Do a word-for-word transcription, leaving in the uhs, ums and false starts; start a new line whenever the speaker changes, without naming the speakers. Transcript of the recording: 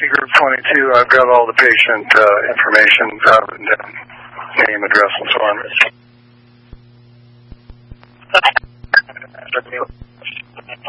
Safety Group twenty-two. I've got all the patient uh, information uh, and uh, name, address, and so on.